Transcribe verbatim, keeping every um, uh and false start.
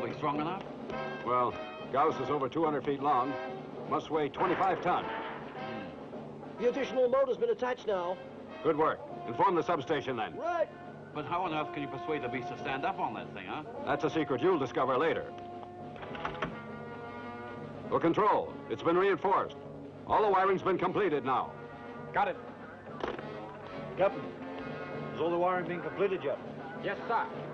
Really strong enough? Well, Gauss is over two hundred feet long. Must weigh twenty-five ton. The additional motor's been attached now. Good work. Inform the substation then. Right. But how on earth can you persuade the beast to stand up on that thing, huh? That's a secret you'll discover later. For control, it's been reinforced. All the wiring's been completed now. Got it. Captain, has all the wiring been completed yet? Yes, sir.